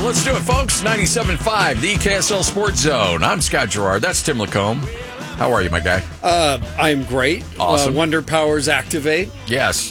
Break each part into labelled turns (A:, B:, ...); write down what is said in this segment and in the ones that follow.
A: let's do it, folks. 97.5, the KSL Sports Zone. I'm Scott Gerard. That's Tim Lacombe. How are you, my guy?
B: I'm great.
A: Awesome.
B: Wonder powers activate.
A: Yes.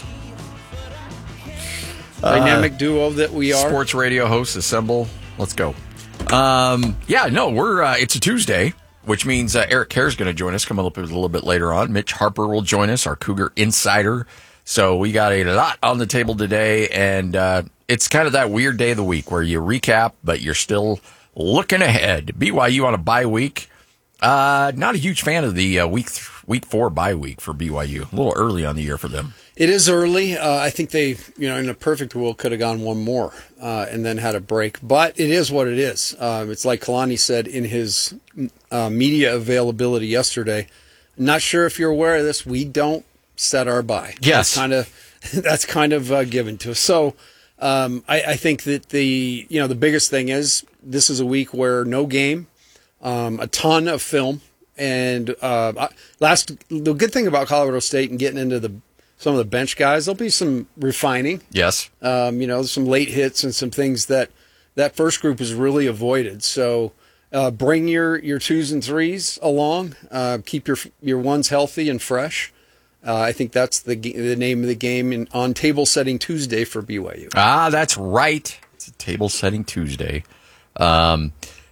B: Dynamic duo that we are.
A: Sports radio hosts assemble. Let's go. It's a Tuesday, which means Eric Kerr's going to join us coming up a little bit later on. Mitch Harper will join us, our Cougar insider. So we got a lot on the table today, and it's kind of that weird day of the week where you recap, but you're still looking ahead. BYU on a bye week. Not a huge fan of the week 4 bye week for BYU. A little early on the year for them.
B: It is early. I think they, in a perfect world, could have gone one more and then had a break. But it is what it is. It's like Kalani said in his media availability yesterday. Not sure if you're aware of this. We don't set our bye.
A: Yes,
B: that's kind of given to us. So I think that the biggest thing is this is a week where no game, a ton of film, and the good thing about Colorado State and getting into some of the bench guys, there'll be some refining.
A: Yes.
B: Some late hits and some things that first group has really avoided. So bring your 2s and 3s along. Keep your 1s healthy and fresh. I think that's the name of the game on Table Setting Tuesday for BYU.
A: Ah, that's right. It's a Table Setting Tuesday. I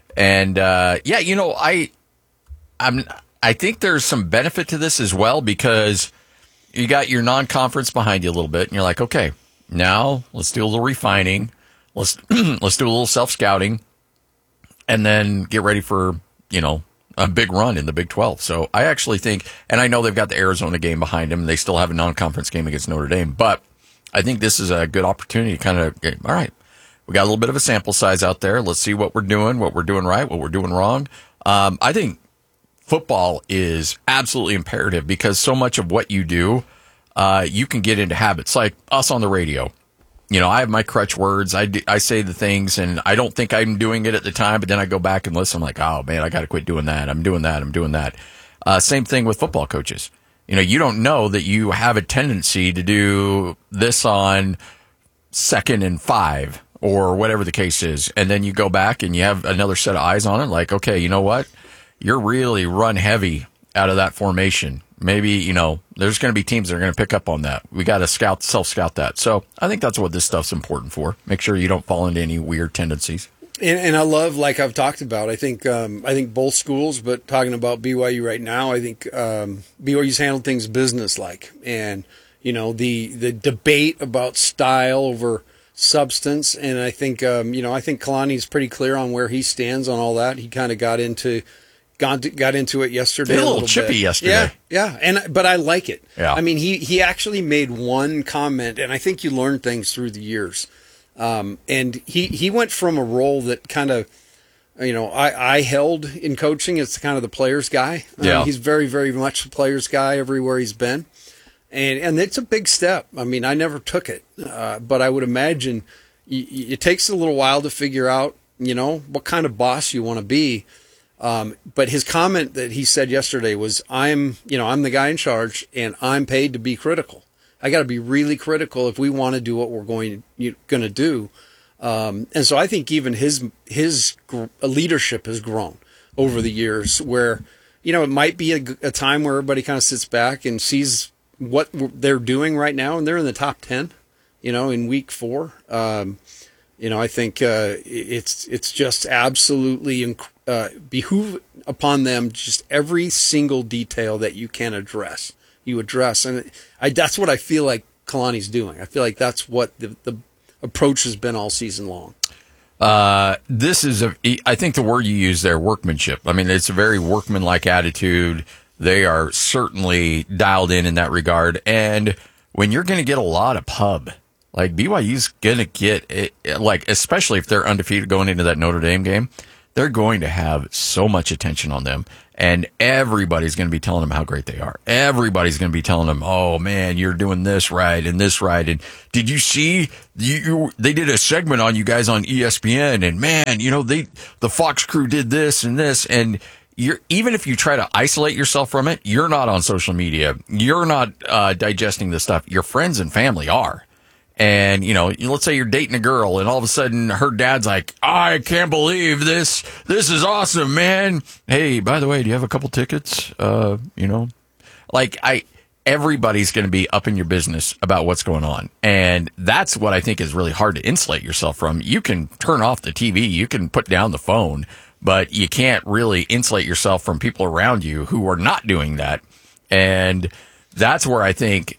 A: think there's some benefit to this as well because you got your non-conference behind you a little bit, and you're like, okay, now let's do a little refining. Let's do a little self-scouting, and then get ready for, a big run in the Big 12. So I actually think, and I know they've got the Arizona game behind them, and they still have a non-conference game against Notre Dame, but I think this is a good opportunity to kind of, all right, we got a little bit of a sample size out there. Let's see what we're doing right, what we're doing wrong. I think football is absolutely imperative because so much of what you do, you can get into habits like us on the radio. I have my crutch words. I say the things, and I don't think I'm doing it at the time, but then I go back and listen. I'm like, oh, man, I got to quit doing that. I'm doing that. Same thing with football coaches. You don't know that you have a tendency to do this on 2nd and 5 or whatever the case is, and then you go back and you have another set of eyes on it, like, okay, you know what? You're really run heavy out of that formation. Maybe, there's going to be teams that are going to pick up on that. We got to self-scout that. So I think that's what this stuff's important for. Make sure you don't fall into any weird tendencies.
B: And I love, like I've talked about, I think both schools, but talking about BYU right now, I think BYU's handled things business-like. And, the debate about style over substance. And I think, I think Kalani's pretty clear on where he stands on all that. He kind of got into it yesterday.
A: A little chippy yesterday.
B: Yeah. But I like it.
A: Yeah.
B: I mean, he actually made one comment, and I think you learn things through the years. And he went from a role that kind of, I held in coaching. It's kind of the player's guy. He's very, very much the player's guy everywhere he's been. And it's a big step. I mean, I never took it, but I would imagine it takes a little while to figure out, what kind of boss you want to be. But his comment that he said yesterday was, I'm the guy in charge and I'm paid to be critical. I got to be really critical if we want to do what we're going to do. And so I think even his leadership has grown over the years where, it might be a time where everybody kind of sits back and sees what they're doing right now. And they're in the top 10, in week 4. I think it's just absolutely behoove upon them just every single detail that you can address. You address, and that's what I feel like Kalani's doing. I feel like that's what the approach has been all season long.
A: This is I think the word you use there, workmanship. I mean, it's a very workmanlike attitude. They are certainly dialed in that regard. And when you're going to get a lot of pub, like BYU's going to get it, like, especially if they're undefeated going into that Notre Dame game, they're going to have so much attention on them. And everybody's going to be telling them how great they are. Everybody's going to be telling them, oh, man, you're doing this right and this right. And did you see, they did a segment on you guys on ESPN. And, man, the Fox crew did this and this. And even if you try to isolate yourself from it, you're not on social media. You're not digesting this stuff. Your friends and family are. And, let's say you're dating a girl and all of a sudden her dad's like, I can't believe this. This is awesome, man. Hey, by the way, do you have a couple tickets? Everybody's going to be up in your business about what's going on. And that's what I think is really hard to insulate yourself from. You can turn off the TV, you can put down the phone, but you can't really insulate yourself from people around you who are not doing that. And that's where I think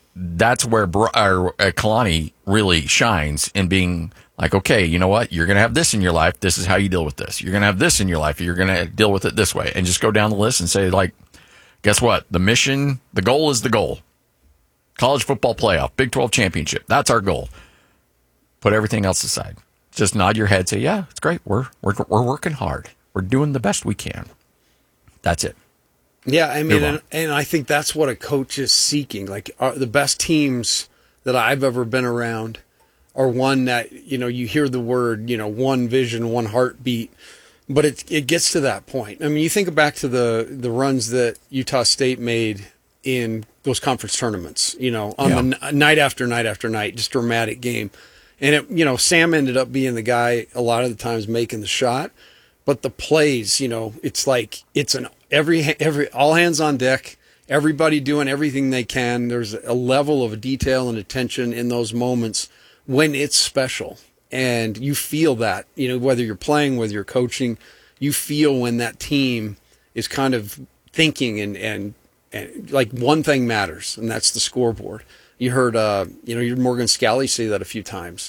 A: Kalani really shines in being like, okay, you know what? You're going to have this in your life. This is how you deal with this. You're going to have this in your life. You're going to deal with it this way. And just go down the list and say, like, guess what? The goal is the goal. College football playoff, Big 12 championship. That's our goal. Put everything else aside. Just nod your head. Say, yeah, it's great. We're working hard. We're doing the best we can. That's it.
B: Yeah, I mean, and I think that's what a coach is seeking. Like the best teams that I've ever been around are one that, you hear the word, one vision, one heartbeat, but it gets to that point. I mean, you think back to the runs that Utah State made in those conference tournaments, on the night after night after night, just dramatic game. And Sam ended up being the guy a lot of the times making the shot, but the plays, it's like it's an every all hands on deck, everybody doing everything they can. There's a level of detail and attention in those moments when it's special, and you feel that, whether you're playing, whether you're coaching, you feel when that team is kind of thinking and like one thing matters, and that's the scoreboard. You heard, you heard Morgan Scalley say that a few times.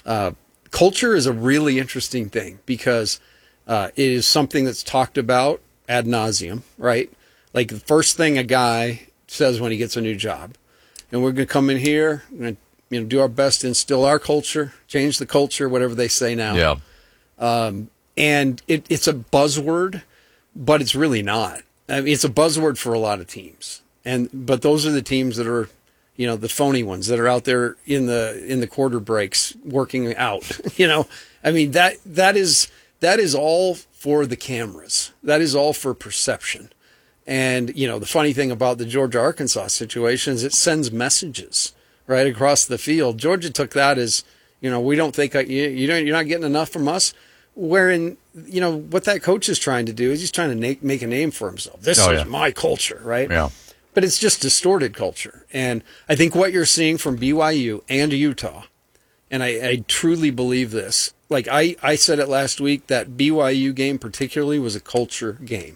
B: Culture is a really interesting thing because it is something that's talked about ad nauseum, right? Like the first thing a guy says when he gets a new job, and we're going to come in here, we're going to do our best to instill our culture, change the culture, whatever they say now.
A: Yeah.
B: And it's a buzzword, but it's really not. I mean, it's a buzzword for a lot of teams, but those are the teams that are, the phony ones that are out there in the quarter breaks working out. I mean that is all for the cameras. That is all for perception. And the funny thing about the Georgia-Arkansas situation is it sends messages right across the field. Georgia took that as, we don't think you're not getting enough from us. Wherein, what that coach is trying to do is he's trying to make a name for himself. This is my culture, right?
A: Yeah.
B: But it's just distorted culture. And I think what you're seeing from BYU and Utah, and I truly believe this, like I said it last week, that BYU game particularly was a culture game.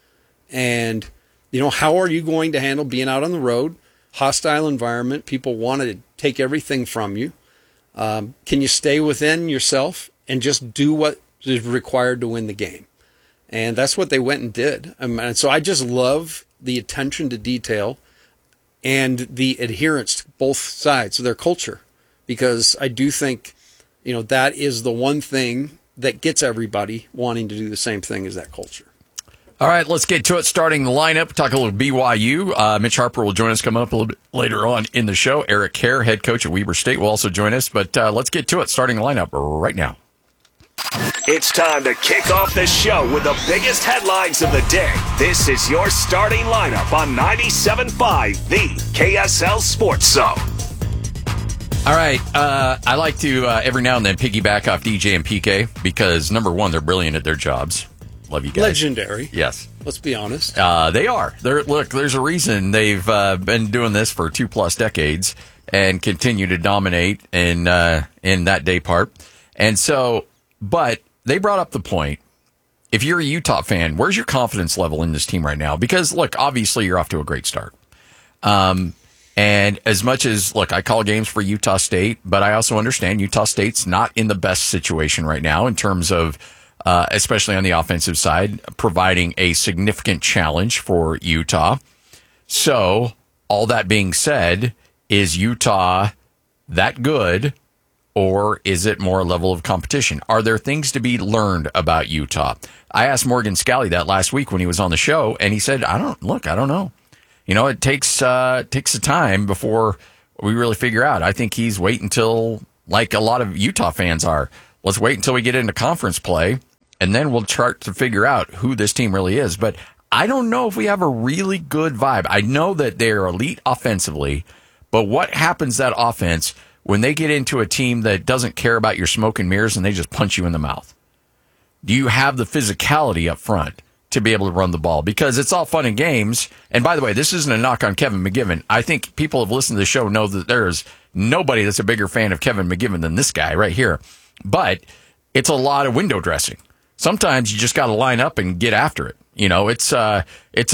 B: And, how are you going to handle being out on the road, hostile environment, people want to take everything from you? Can you stay within yourself and just do what is required to win the game? And that's what they went and did. And so I just love the attention to detail and the adherence to both sides of their culture, because I do think, that is the one thing that gets everybody wanting to do the same thing as that culture.
A: All right, let's get to it. Starting the lineup, talk a little BYU. Mitch Harper will join us coming up a little bit later on in the show. Eric Hare, head coach at Weber State, will also join us. But let's get to it. Starting the lineup right now.
C: It's time to kick off the show with the biggest headlines of the day. This is your starting lineup on 97.5, the KSL Sports Zone.
A: All right, I like to every now and then piggyback off DJ and PK because, number one, they're brilliant at their jobs. Love you guys.
B: Legendary.
A: Yes.
B: Let's be honest.
A: They are. Look, there's a reason they've been doing this for 2+ decades and continue to dominate in that day part. And so, but they brought up the point, if you're a Utah fan, where's your confidence level in this team right now? Because, look, obviously you're off to a great start. And as much as, look, I call games for Utah State, but I also understand Utah State's not in the best situation right now in terms of, especially on the offensive side, providing a significant challenge for Utah. So, all that being said, is Utah that good, or is it more a level of competition? Are there things to be learned about Utah? I asked Morgan Scalley that last week when he was on the show, and he said, I don't know. It takes a time before we really figure out. I think he's waiting until, like a lot of Utah fans are, let's wait until we get into conference play, and then we'll start to figure out who this team really is. But I don't know if we have a really good vibe. I know that they're elite offensively, but what happens that offense when they get into a team that doesn't care about your smoke and mirrors and they just punch you in the mouth? Do you have the physicality up front to be able to run the ball? Because it's all fun and games. And by the way, this isn't a knock on Kevin McGivern. I think people have listened to the show know that there is nobody that's a bigger fan of Kevin McGivern than this guy right here. But it's a lot of window dressing. Sometimes you just got to line up and get after it. You're inside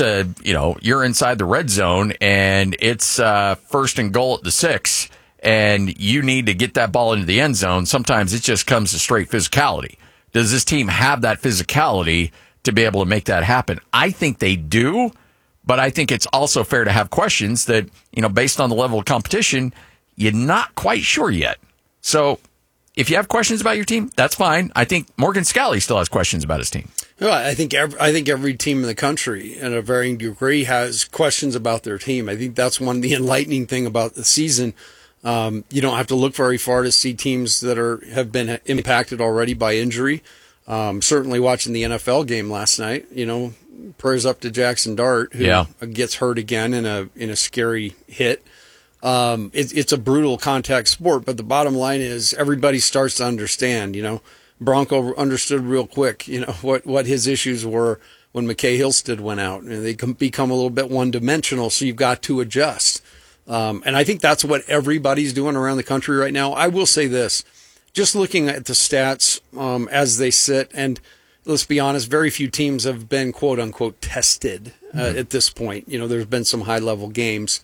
A: the red zone and it's first and goal at the 6, and you need to get that ball into the end zone. Sometimes it just comes to straight physicality. Does this team have that physicality to be able to make that happen? I think they do, but I think it's also fair to have questions that, based on the level of competition, you're not quite sure yet. So if you have questions about your team, that's fine. I think Morgan Scalley still has questions about his team.
B: Well, I think every team in the country, in a varying degree, has questions about their team. I think that's one of the enlightening thing about the season. You don't have to look very far to see teams that have been impacted already by injury. Certainly watching the NFL game last night, prayers up to Jackson Dart, who gets hurt again in a scary hit. It's a brutal contact sport, but the bottom line is everybody starts to understand. Bronco understood real quick, what his issues were when McKay Hillstead went out, and they can become a little bit one-dimensional. So you've got to adjust. And I think that's what everybody's doing around the country right now. I will say this, just looking at the stats as they sit, and let's be honest, very few teams have been quote unquote tested at this point. There's been some high-level games.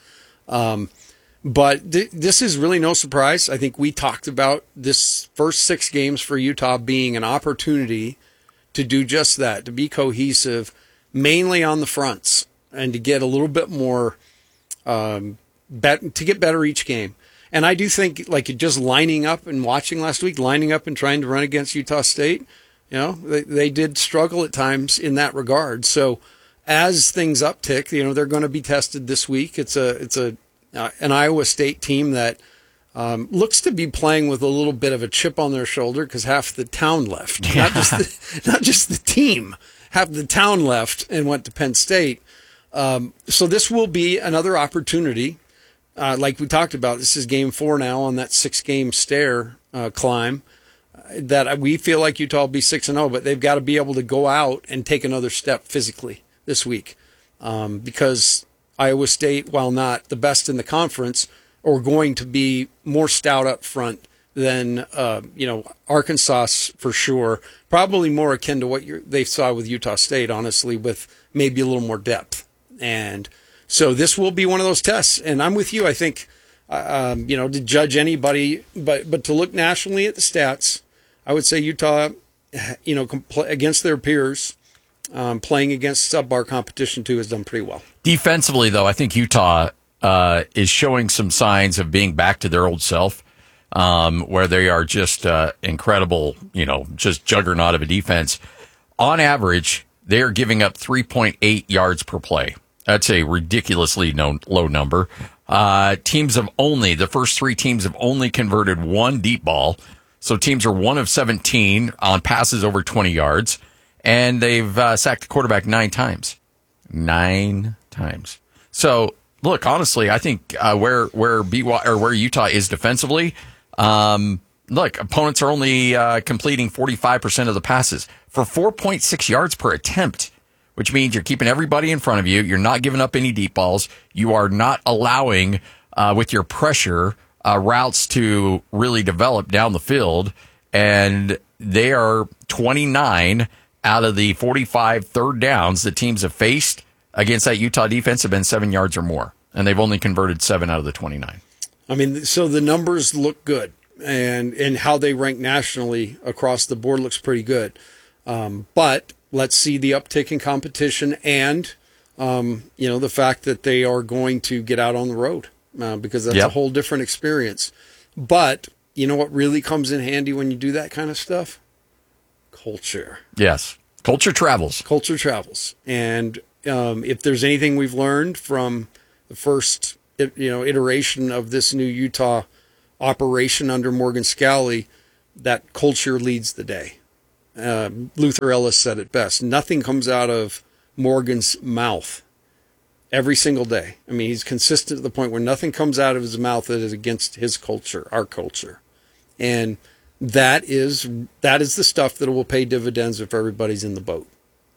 B: But this is really no surprise. I think we talked about this first 6 games for Utah being an opportunity to do just that, to be cohesive, mainly on the fronts, and to get a little bit more, to get better each game. And I do think, like, just lining up and watching last week, lining up and trying to run against Utah State, they did struggle at times in that regard. So as things uptick, they're going to be tested this week. It's an Iowa State team that looks to be playing with a little bit of a chip on their shoulder because half the town left, not just the team. Half the town left and went to Penn State. So this will be another opportunity. Like we talked about, this is game 4 now on that 6-game stair climb. That we feel like Utah will be 6-0, but they've got to be able to go out and take another step physically this week because Iowa State, while not the best in the conference, are going to be more stout up front than Arkansas for sure. Probably more akin to what they saw with Utah State, honestly, with maybe a little more depth. And so this will be one of those tests. And I'm with you. I think to judge anybody, but to look nationally at the stats, I would say Utah, against their peers. Playing against sub-bar competition, too, has done pretty well.
A: Defensively, though, I think Utah is showing some signs of being back to their old self, where they are just incredible, just juggernaut of a defense. On average, they are giving up 3.8 yards per play. That's a ridiculously low number. The first 3 teams have only converted 1 deep ball. So teams are 1 of 17 on passes over 20 yards. And they've sacked the quarterback 9 times. 9 times. So, look, honestly, I think where Utah is defensively, opponents are only completing 45% of the passes for 4.6 yards per attempt, which means you're keeping everybody in front of you. You're not giving up any deep balls. You are not allowing, with your pressure, routes to really develop down the field. And they are 29 out of the 45 third downs that teams have faced against that Utah defense have been 7 yards or more. And they've only converted 7 out of the 29.
B: I mean, so the numbers look good. And how they rank nationally across the board looks pretty good. But let's see the uptick in competition and, the fact that they are going to get out on the road because that's a whole different experience. But you know what really comes in handy when you do that kind of stuff? Culture.
A: Yes. Culture travels.
B: Culture travels. And if there's anything we've learned from the first iteration of this new Utah operation under Morgan Scalley, that culture leads the day. Luther Ellis said it best. Nothing comes out of Morgan's mouth every single day. I mean, he's consistent to the point where nothing comes out of his mouth that is against his culture, our culture. And that is the stuff that will pay dividends if everybody's in the boat.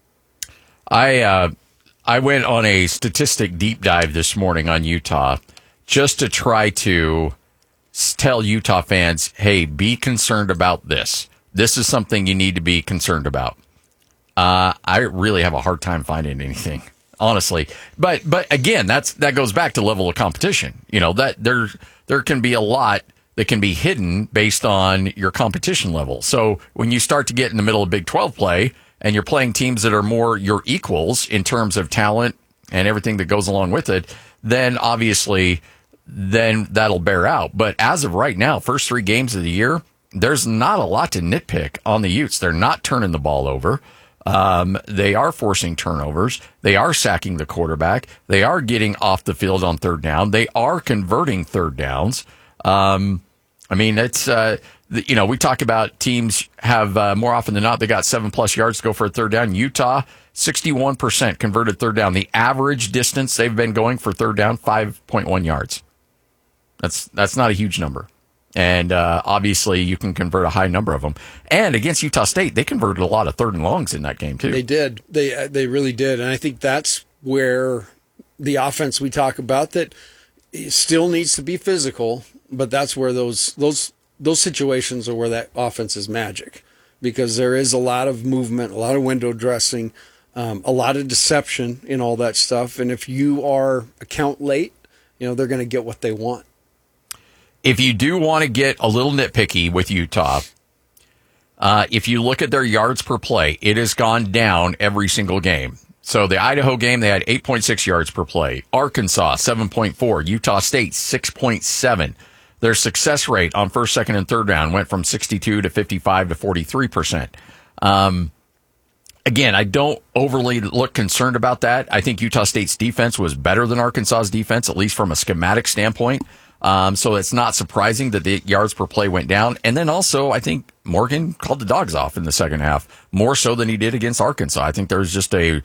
A: I went on a statistic deep dive this morning on Utah just to try to tell Utah fans, hey, be concerned about this. This is something you need to be concerned about. I really have a hard time finding anything, honestly. But again, that goes back to level of competition. You know, that there can be a lot that can be hidden based on your competition level. So when you start to get in the middle of Big 12 play and you're playing teams that are more your equals in terms of talent and everything that goes along with it, then obviously that'll bear out. But as of right now, first 3 games of the year, there's not a lot to nitpick on the Utes. They're not turning the ball over. They are forcing turnovers. They are sacking the quarterback. They are getting off the field on third down. They are converting third downs. I mean, it's, we talk about teams have more often than not, they got 7+ yards to go for a third down. Utah, 61% converted third down. The average distance they've been going for third down, 5.1 yards. That's not a huge number. And obviously, you can convert a high number of them. And against Utah State, they converted a lot of third and longs in that game, too.
B: They did. They really did. And I think that's where the offense we talk about that still needs to be physical, but that's where those situations are where that offense is magic, because there is a lot of movement, a lot of window dressing, a lot of deception in all that stuff. And if you are a count late, they're going to get what they want.
A: If you do want to get a little nitpicky with Utah, if you look at their yards per play, it has gone down every single game. So the Idaho game, they had 8.6 yards per play. Arkansas, 7.4. Utah State, 6.7. Their success rate on first, second, and third down went from 62 to 55 to 43%. Again, I don't overly look concerned about that. I think Utah State's defense was better than Arkansas's defense, at least from a schematic standpoint. So it's not surprising that the yards per play went down. And then also, I think Morgan called the dogs off in the second half, more so than he did against Arkansas. I think there's just a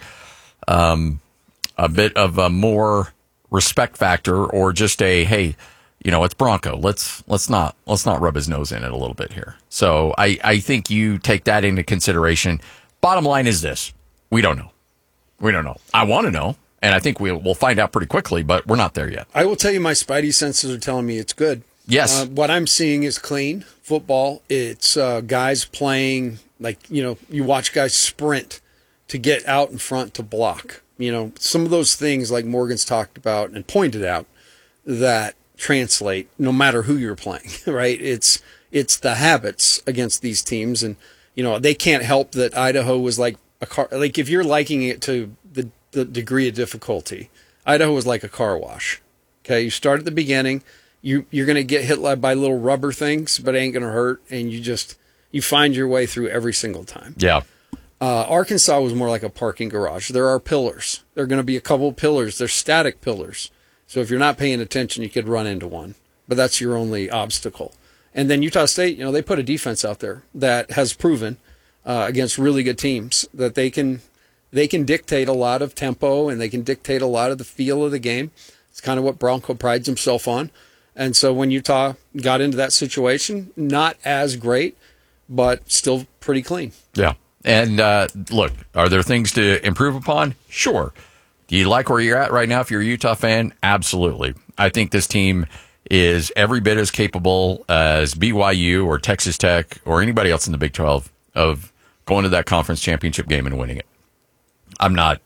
A: bit of a more respect factor, or just a, hey, it's Bronco. Let's not rub his nose in it a little bit here. So I think you take that into consideration. Bottom line is this: we don't know. I want to know, and I think we'll find out pretty quickly, but we're not there yet.
B: I will tell you, my spidey senses are telling me it's good.
A: Yes.
B: What I'm seeing is clean football. It's guys playing like, you watch guys sprint to get out in front to block. Some of those things like Morgan's talked about and pointed out that translate no matter who you're playing, right? It's the habits against these teams. And, they can't help that Idaho was like a car. Like, if you're liking it to the degree of difficulty, Idaho was like a car wash. Okay. You start at the beginning, you're going to get hit by little rubber things, but it ain't going to hurt. And you find your way through every single time.
A: Yeah.
B: Arkansas was more like a parking garage. There are pillars. There are going to be a couple of pillars. They're static pillars. So if you're not paying attention, you could run into one, but that's your only obstacle. And then Utah State, they put a defense out there that has proven against really good teams that they can dictate a lot of tempo, and they can dictate a lot of the feel of the game. It's kind of what Bronco prides himself on. And so when Utah got into that situation, not as great, but still pretty clean.
A: Yeah. And look, are there things to improve upon? Sure. Do you like where you're at right now if you're a Utah fan? Absolutely. I think this team is every bit as capable as BYU or Texas Tech or anybody else in the Big 12 of going to that conference championship game and winning it. I'm not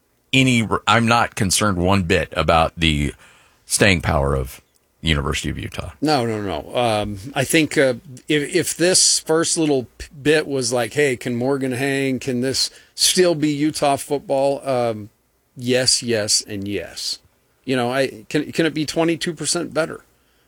A: concerned one bit about the staying power of University of Utah.
B: No. I think if this first little bit was like, hey, can Morgan hang? Can this still be Utah football? Yes, and yes. Can it be 22% better?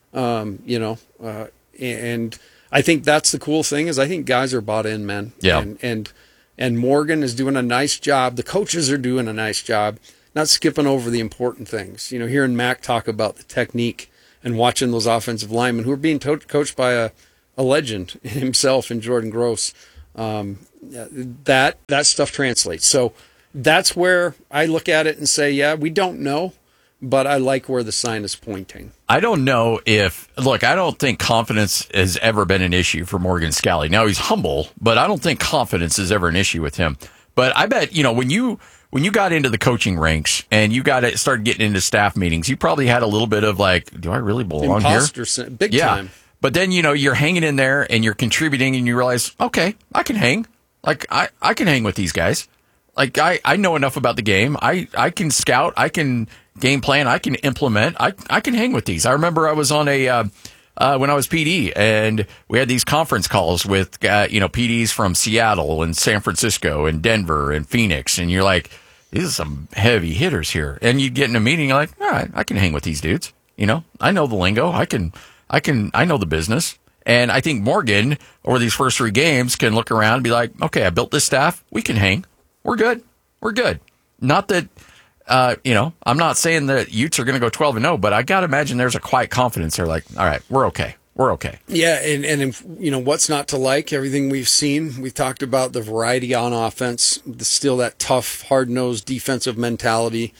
B: And I think that's the cool thing is I think guys are bought in, man.
A: Yeah.
B: And Morgan is doing a nice job. The coaches are doing a nice job, not skipping over the important things. Hearing Mac talk about the technique and watching those offensive linemen who are being coached by a legend himself in Jordan Gross. That stuff translates. So, that's where I look at it and say, yeah, we don't know, but I like where the sign is pointing.
A: I don't know I don't think confidence has ever been an issue for Morgan Scalley. Now, he's humble, but I don't think confidence is ever an issue with him. But I bet, when you got into the coaching ranks and you started getting into staff meetings, you probably had a little bit of like, do I really belong
B: Imposter
A: here?
B: Big time.
A: But then, you're hanging in there and you're contributing and you realize, okay, I can hang. Like, I can hang with these guys. Like, I know enough about the game. I can scout. I can game plan. I can implement. I can hang with these. I remember I was on when I was PD, and we had these conference calls with, PDs from Seattle and San Francisco and Denver and Phoenix. And you're like, these are some heavy hitters here. And you get in a meeting, you're like, all right, I can hang with these dudes. I know the lingo. I know the business. And I think Morgan, over these first 3 games, can look around and be like, okay, I built this staff. We can hang. We're good. We're good. Not that, I'm not saying that Utes are going to go 12-0, but I got to imagine there's a quiet confidence. They're like, all right, we're okay. We're okay.
B: Yeah, and what's not to like? Everything we've seen. We've talked about the variety on offense, still that tough, hard-nosed defensive mentality.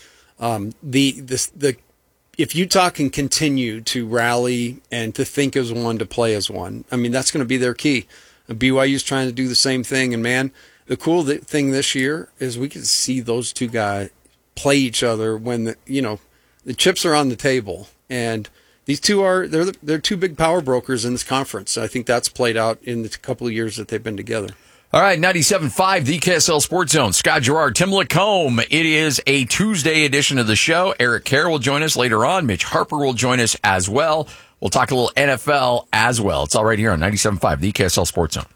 B: If Utah can continue to rally and to think as one, to play as one, I mean, that's going to be their key. BYU's trying to do the same thing, and man, the cool thing this year is we can see those two guys play each other when the chips are on the table, and these two they're two big power brokers in this conference. I think that's played out in the couple of years that they've been together.
A: All right, 97.5, the KSL Sports Zone. Scott Gerard, Tim Lacombe. It is a Tuesday edition of the show. Eric Kerr will join us later on. Mitch Harper will join us as well. We'll talk a little NFL as well. It's all right here on 97.5, the KSL Sports Zone.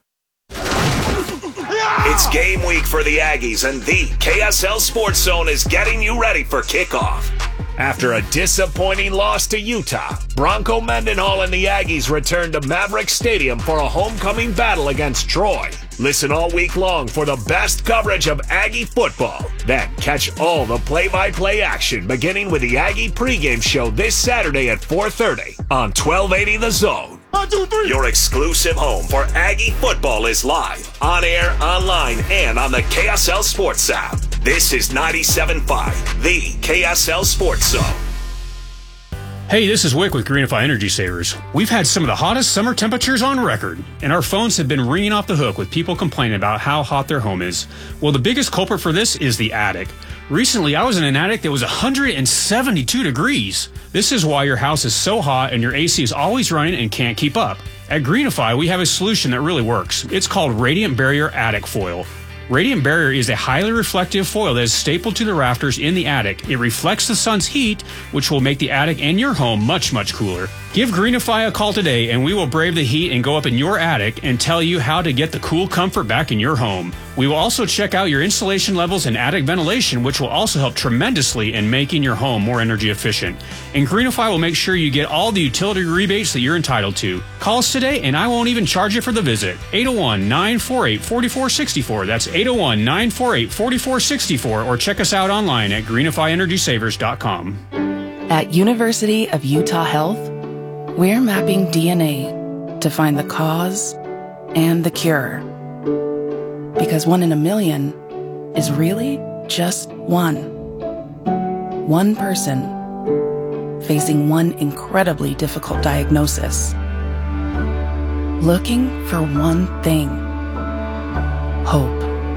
C: It's game week for the Aggies, and the KSL Sports Zone is getting you ready for kickoff. After a disappointing loss to Utah, Bronco Mendenhall and the Aggies return to Maverick Stadium for a homecoming battle against Troy. Listen all week long for the best coverage of Aggie football. Then catch all the play-by-play action beginning with the Aggie pregame show this Saturday at 4:30 on 1280 The Zone.
D: 1, 2, 3.
C: Your exclusive home for Aggie football is live, on air, online, and on the KSL Sports app. This is 97.5, the KSL Sports Zone.
D: Hey, this is Wick with Greenify Energy Savers. We've had some of the hottest summer temperatures on record, and our phones have been ringing off the hook with people complaining about how hot their home is. Well, the biggest culprit for this is the attic. Recently, I was in an attic that was 172 degrees. This is why your house is so hot and your AC is always running and can't keep up. At Greenify, we have a solution that really works. It's called Radiant Barrier Attic Foil. Radiant Barrier is a highly reflective foil that is stapled to the rafters in the attic. It reflects the sun's heat, which will make the attic and your home much, much cooler. Give Greenify a call today and we will brave the heat and go up in your attic and tell you how to get the cool comfort back in your home. We will also check out your insulation levels and attic ventilation, which will also help tremendously in making your home more energy efficient. And Greenify will make sure you get all the utility rebates that you're entitled to. Call us today and I won't even charge you for the visit. 801-948-4464. That's 801-948-4464, or check us out online at greenifyenergysavers.com.
E: At University of Utah Health, we're mapping DNA to find the cause and the cure. Because 1 in a million is really just one. One person facing one incredibly difficult diagnosis. Looking for one thing: hope.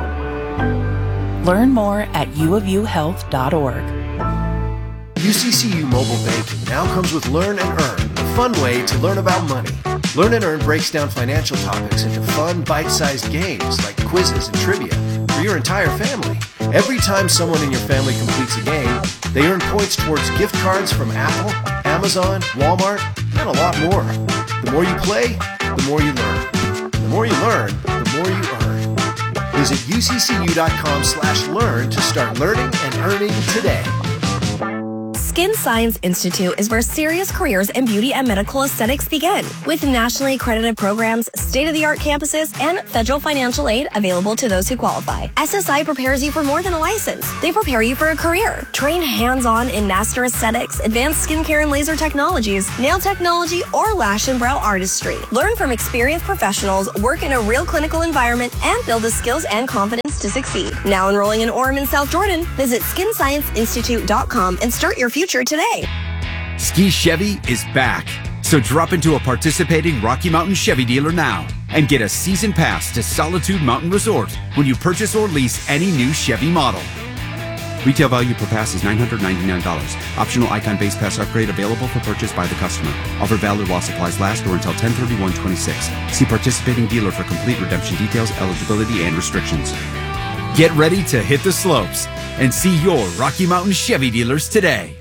E: Learn more at uofuhealth.org.
F: UCCU Mobile Banking now comes with Learn and Earn, a fun way to learn about money. Learn and Earn breaks down financial topics into fun, bite-sized games like quizzes and trivia for your entire family. Every time someone in your family completes a game, they earn points towards gift cards from Apple, Amazon, Walmart, and a lot more. The more you play, the more you learn. The more you learn, the more you earn. Visit uccu.com/learn to start learning and earning today.
G: Skin Science Institute is where serious careers in beauty and medical aesthetics begin. With nationally accredited programs, state-of-the-art campuses, and federal financial aid available to those who qualify, SSI prepares you for more than a license. They prepare you for a career. Train hands-on in master aesthetics, advanced skincare and laser technologies, nail technology, or lash and brow artistry. Learn from experienced professionals, work in a real clinical environment, and build the skills and confidence to succeed. Now enrolling in Orem and South Jordan. Visit skinscienceinstitute.com and start your future today.
H: Ski Chevy is back. So drop into a participating Rocky Mountain Chevy dealer now and get a season pass to Solitude Mountain Resort when you purchase or lease any new Chevy model. Retail value per pass is $999. Optional Icon base pass upgrade available for purchase by the customer. Offer valid while supplies last or until 10/31/26. See participating dealer for complete redemption details, eligibility, and restrictions. Get ready to hit the slopes and see your Rocky Mountain Chevy dealers today.